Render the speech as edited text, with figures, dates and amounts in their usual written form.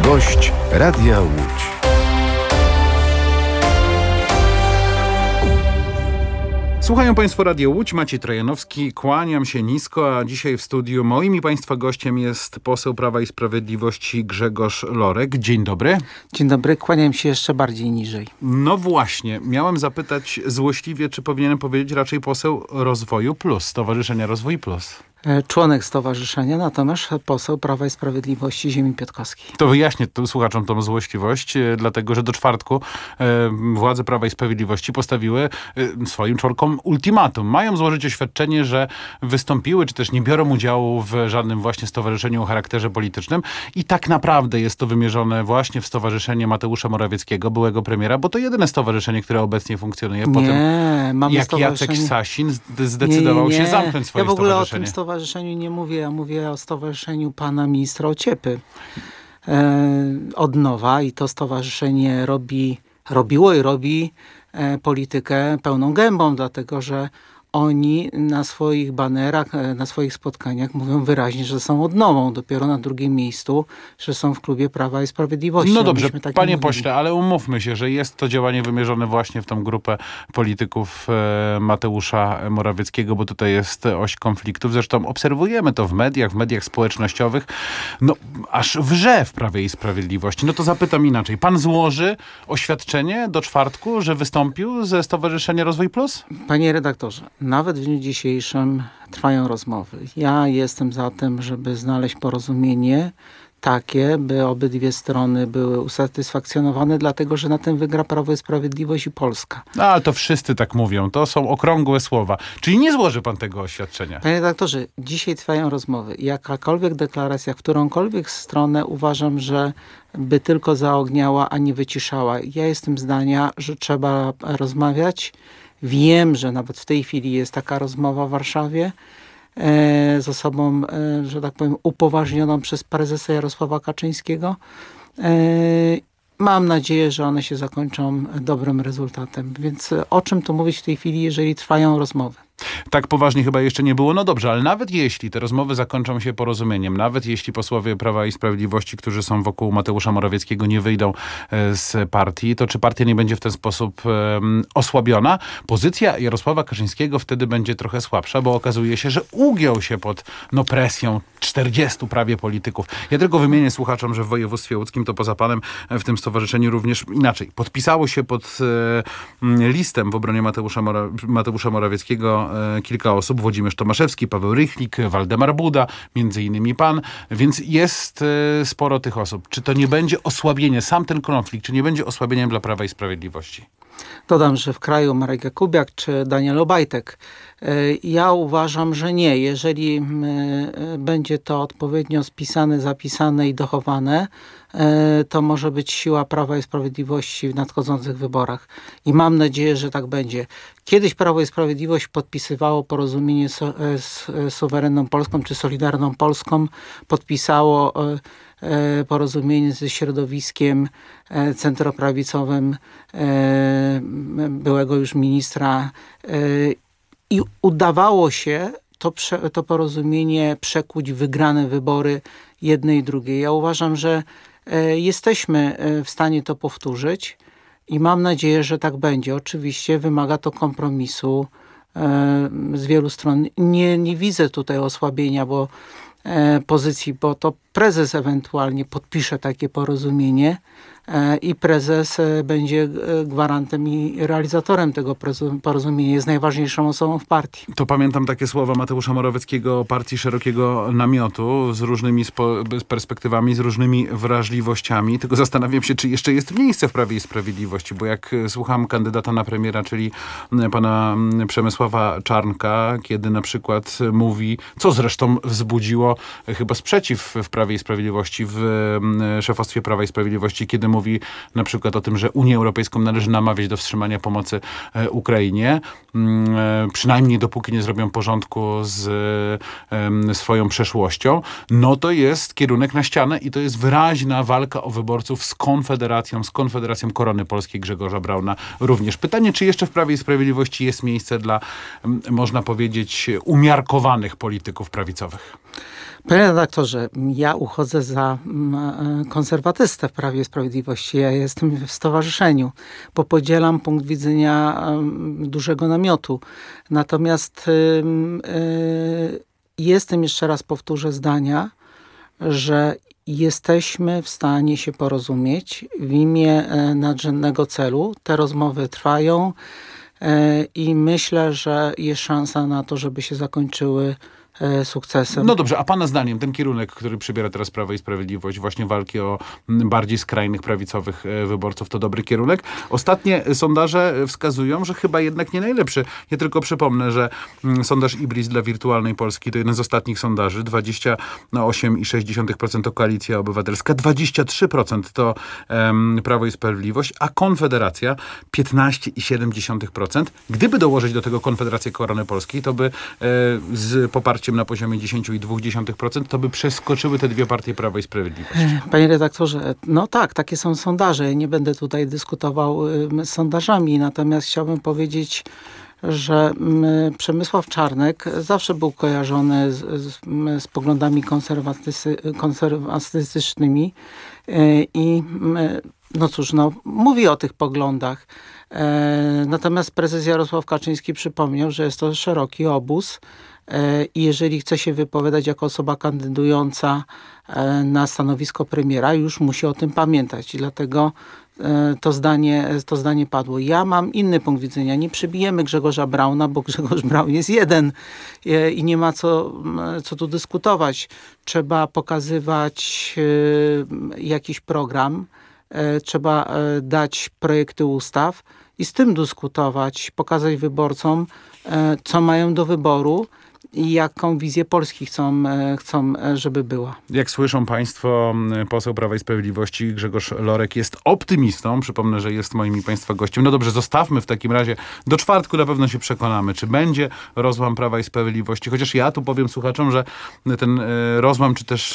Gość Radia Łódź. Słuchają Państwo Radio Łódź, Maciej Trojanowski, kłaniam się nisko, a dzisiaj w studiu moim i Państwa gościem jest poseł Prawa i Sprawiedliwości Grzegorz Lorek. Dzień dobry. Dzień dobry, kłaniam się jeszcze bardziej niżej. No właśnie, miałem zapytać złośliwie, czy powinienem powiedzieć raczej poseł Rozwoju Plus, Stowarzyszenia Rozwój Plus. Członek stowarzyszenia, natomiast poseł Prawa i Sprawiedliwości ziemi piotrkowskiej. To wyjaśnię słuchaczom tą złośliwość, dlatego że do czwartku władze Prawa i Sprawiedliwości postawiły swoim członkom ultimatum. Mają złożyć oświadczenie, że wystąpiły, czy też nie biorą udziału w żadnym właśnie stowarzyszeniu o charakterze politycznym i tak naprawdę jest to wymierzone właśnie w stowarzyszenie Mateusza Morawieckiego, byłego premiera, bo to jedyne stowarzyszenie, które obecnie funkcjonuje po tym, jak Jacek Sasin zdecydował się zamknąć swoje stowarzyszenie. Stowarzyszeniu nie mówię, ja mówię o stowarzyszeniu pana ministra Ociepy od nowa i to stowarzyszenie robiło i robi politykę pełną gębą, dlatego że oni na swoich banerach, na swoich spotkaniach mówią wyraźnie, że są odnową. Dopiero na drugim miejscu, że są w klubie Prawa i Sprawiedliwości. No dobrze, panie pośle, ale umówmy się, że jest to działanie wymierzone właśnie w tą grupę polityków Mateusza Morawieckiego, bo tutaj jest oś konfliktów. Zresztą obserwujemy to w mediach społecznościowych. No, aż wrze w Prawie i Sprawiedliwości. No to zapytam inaczej. Pan złoży oświadczenie do czwartku, że wystąpił ze Stowarzyszenia Rozwój Plus? Panie redaktorze, nawet w dniu dzisiejszym trwają rozmowy. Ja jestem za tym, żeby znaleźć porozumienie takie, by obydwie strony były usatysfakcjonowane, dlatego że na tym wygra Prawo i Sprawiedliwość i Polska. No, ale to wszyscy tak mówią. To są okrągłe słowa. Czyli nie złoży pan tego oświadczenia? Panie redaktorze, dzisiaj trwają rozmowy. Jakakolwiek deklaracja w którąkolwiek stronę uważam, że by tylko zaogniała, a nie wyciszała. Ja jestem zdania, że trzeba rozmawiać. Wiem, że nawet w tej chwili jest taka rozmowa w Warszawie z osobą, że tak powiem, upoważnioną przez prezesa Jarosława Kaczyńskiego. Mam nadzieję, że one się zakończą dobrym rezultatem. Więc o czym tu mówić w tej chwili, jeżeli trwają rozmowy? Tak poważnie chyba jeszcze nie było. No dobrze, ale nawet jeśli te rozmowy zakończą się porozumieniem, nawet jeśli posłowie Prawa i Sprawiedliwości, którzy są wokół Mateusza Morawieckiego, nie wyjdą z partii, to czy partia nie będzie w ten sposób osłabiona? Pozycja Jarosława Kaczyńskiego wtedy będzie trochę słabsza, bo okazuje się, że ugiął się pod presją 40 prawie polityków. Ja tylko wymienię słuchaczom, że w województwie łódzkim to poza panem w tym stowarzyszeniu również inaczej. Podpisało się pod listem w obronie Mateusza Morawieckiego kilka osób. Włodzimierz Tomaszewski, Paweł Rychlik, Waldemar Buda, między innymi pan. Więc jest sporo tych osób. Czy to nie będzie osłabienie, sam ten konflikt, czy nie będzie osłabieniem dla Prawa i Sprawiedliwości? Dodam, że w kraju Marek Jakubiak czy Daniel Obajtek. Ja uważam, że nie. Jeżeli będzie to odpowiednio spisane, zapisane i dochowane, to może być siła Prawa i Sprawiedliwości w nadchodzących wyborach. I mam nadzieję, że tak będzie. Kiedyś Prawo i Sprawiedliwość podpisywało porozumienie z suwerenną Polską czy Solidarną Polską. Podpisało porozumienie ze środowiskiem centroprawicowym byłego już ministra i udawało się to porozumienie przekuć w wygrane wybory jednej i drugiej. Ja uważam, że jesteśmy w stanie to powtórzyć i mam nadzieję, że tak będzie. Oczywiście wymaga to kompromisu z wielu stron. Nie widzę tutaj osłabienia, pozycji, bo to prezes ewentualnie podpisze takie porozumienie i prezes będzie gwarantem i realizatorem tego porozumienia. Jest najważniejszą osobą w partii. To pamiętam takie słowa Mateusza Morawieckiego o partii szerokiego namiotu z różnymi perspektywami, z różnymi wrażliwościami. Tylko zastanawiam się, czy jeszcze jest miejsce w Prawie i Sprawiedliwości, bo jak słucham kandydata na premiera, czyli pana Przemysława Czarnka, kiedy na przykład mówi, co zresztą wzbudziło chyba sprzeciw w Prawie i Sprawiedliwości, w szefostwie Prawa i Sprawiedliwości, kiedy mówi na przykład o tym, że Unię Europejską należy namawiać do wstrzymania pomocy Ukrainie, przynajmniej dopóki nie zrobią porządku z swoją przeszłością, no to jest kierunek na ścianę i to jest wyraźna walka o wyborców z Konfederacją Korony Polskiej Grzegorza Brauna również. Pytanie, czy jeszcze w Prawie i Sprawiedliwości jest miejsce dla, można powiedzieć, umiarkowanych polityków prawicowych? Panie redaktorze, ja uchodzę za konserwatystę w Prawie i Sprawiedliwości. Ja jestem w stowarzyszeniu, bo podzielam punkt widzenia dużego namiotu. Natomiast jestem, jeszcze raz powtórzę, zdania, że jesteśmy w stanie się porozumieć w imię nadrzędnego celu. Te rozmowy trwają i myślę, że jest szansa na to, żeby się zakończyły sukcesem. No dobrze, a pana zdaniem ten kierunek, który przybiera teraz Prawo i Sprawiedliwość, właśnie walki o bardziej skrajnych prawicowych wyborców, to dobry kierunek? Ostatnie sondaże wskazują, że chyba jednak nie najlepszy. Ja tylko przypomnę, że sondaż IBRIS dla Wirtualnej Polski to jeden z ostatnich sondaży. 28,6% to Koalicja Obywatelska, 23% to Prawo i Sprawiedliwość, a Konfederacja 15,7%. Gdyby dołożyć do tego Konfederację Korony Polskiej, to by z poparciem na poziomie 10,2%, to by przeskoczyły te dwie partie Prawo i Sprawiedliwość. Panie redaktorze, no tak, takie są sondaże. Nie będę tutaj dyskutował z sondażami, natomiast chciałbym powiedzieć, że Przemysław Czarnek zawsze był kojarzony z poglądami konserwatystycznymi i no cóż, mówi o tych poglądach. Natomiast prezes Jarosław Kaczyński przypomniał, że jest to szeroki obóz i jeżeli chce się wypowiadać jako osoba kandydująca na stanowisko premiera, już musi o tym pamiętać. I dlatego to zdanie padło. Ja mam inny punkt widzenia. Nie przebijemy Grzegorza Brauna, bo Grzegorz Braun jest jeden i nie ma co tu dyskutować. Trzeba pokazywać jakiś program, trzeba dać projekty ustaw i z tym dyskutować, pokazać wyborcom, co mają do wyboru i jaką wizję Polski chcą, żeby była. Jak słyszą państwo, poseł Prawa i Sprawiedliwości Grzegorz Lorek jest optymistą. Przypomnę, że jest moim i państwa gościem. No dobrze, zostawmy w takim razie. Do czwartku na pewno się przekonamy, czy będzie rozłam Prawa i Sprawiedliwości. Chociaż ja tu powiem słuchaczom, że ten rozłam, czy też